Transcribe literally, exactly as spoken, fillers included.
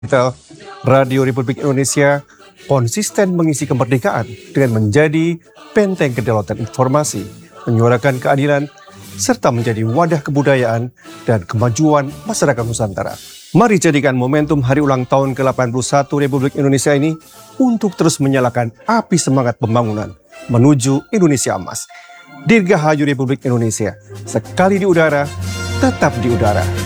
Digital, Radio Republik Indonesia konsisten mengisi kemerdekaan dengan menjadi benteng kedaulatan informasi, menyuarakan keadilan, serta menjadi wadah kebudayaan dan kemajuan masyarakat Nusantara. Mari jadikan momentum hari ulang tahun ke delapan puluh satu Republik Indonesia ini untuk terus menyalakan api semangat pembangunan menuju Indonesia Emas. Dirgahayu Republik Indonesia, sekali di udara, tetap di udara.